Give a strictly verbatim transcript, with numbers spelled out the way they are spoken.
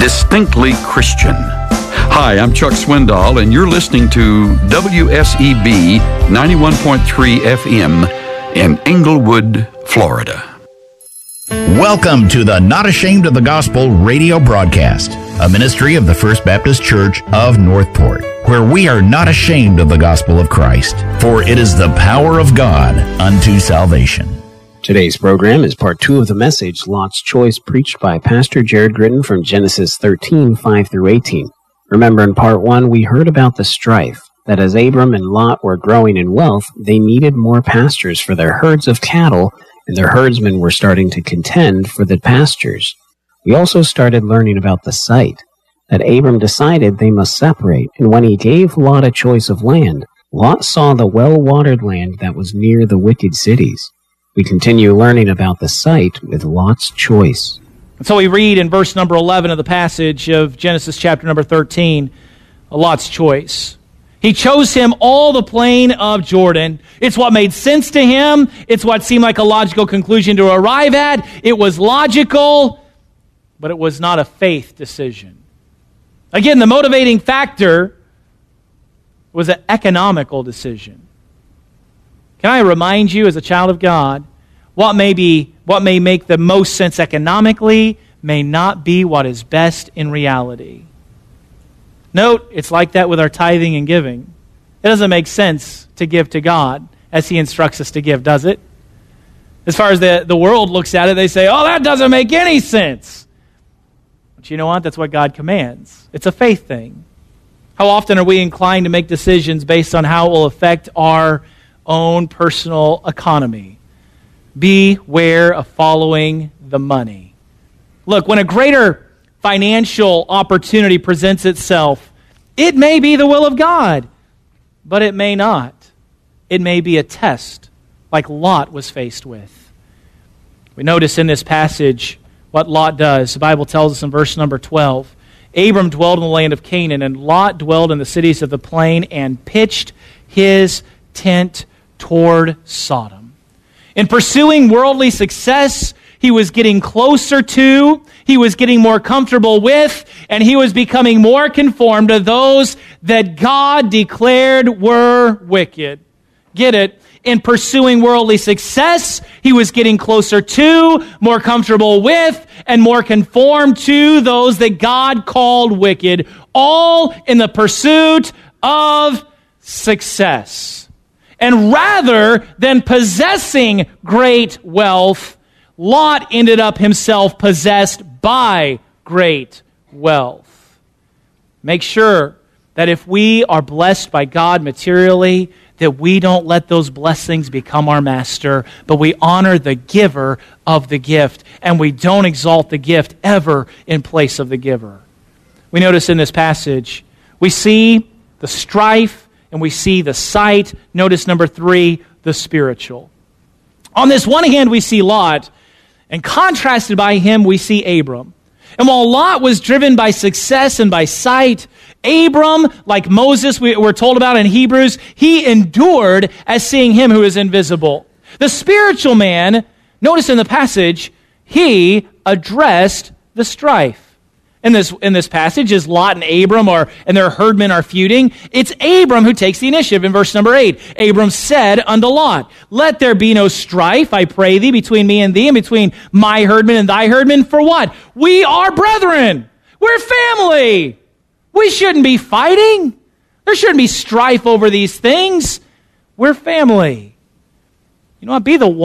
distinctly Christian. Hi, I'm Chuck Swindoll, and you're listening to W S E B ninety-one point three F M in Englewood, Florida. Welcome to the Not Ashamed of the Gospel radio broadcast, a ministry of the First Baptist Church of Northport, where we are not ashamed of the gospel of Christ, for it is the power of God unto salvation. Today's program is part two of the message, Lot's Choice, preached by Pastor Jared Gritton from Genesis thirteen, five through eighteen. Remember, in part one, we heard about the strife, that as Abram and Lot were growing in wealth, they needed more pastures for their herds of cattle, and their herdsmen were starting to contend for the pastures. We also started learning about the site, that Abram decided they must separate, and when he gave Lot a choice of land, Lot saw the well-watered land that was near the wicked cities. We continue learning about the site with Lot's choice. So we read in verse number eleven of the passage of Genesis chapter number thirteen, Lot's choice. He chose him all the plain of Jordan. It's what made sense to him. It's what seemed like a logical conclusion to arrive at. It was logical, but it was not a faith decision. Again, the motivating factor was an economical decision. Can I remind you, as a child of God, what may be, what may make the most sense economically may not be what is best in reality. Note, it's like that with our tithing and giving. It doesn't make sense to give to God as He instructs us to give, does it? As far as the, the world looks at it, they say, oh, that doesn't make any sense. But you know what? That's what God commands. It's a faith thing. How often are we inclined to make decisions based on how it will affect our own personal economy? Beware of following the money. Look, when a greater financial opportunity presents itself, it may be the will of God, but it may not. It may be a test, like Lot was faced with. We notice in this passage what Lot does. The Bible tells us in verse number twelve, Abram dwelled in the land of Canaan, and Lot dwelled in the cities of the plain and pitched his tent toward Sodom. In pursuing worldly success, he was getting closer to, he was getting more comfortable with, and he was becoming more conformed to those that God declared were wicked. Get it? In pursuing worldly success, he was getting closer to, more comfortable with, and more conformed to those that God called wicked, all in the pursuit of success. And rather than possessing great wealth, Lot ended up himself possessed by great wealth. Make sure that if we are blessed by God materially, that we don't let those blessings become our master, but we honor the giver of the gift, and we don't exalt the gift ever in place of the giver. We notice in this passage, we see the strife, and we see the sight. Notice number three, the spiritual. On this one hand, we see Lot, and contrasted by him, we see Abram. And while Lot was driven by success and by sight, Abram, like Moses we were told about in Hebrews, he endured as seeing him who is invisible. The spiritual man, notice in the passage, he addressed the strife. In this, in this passage, as Lot and Abram are, and their herdmen are feuding, it's Abram who takes the initiative in verse number eight. Abram said unto Lot, let there be no strife, I pray thee, between me and thee, and between my herdmen and thy herdmen. For what? We are brethren. We're family. We shouldn't be fighting. There shouldn't be strife over these things. We're family. You know what? Be the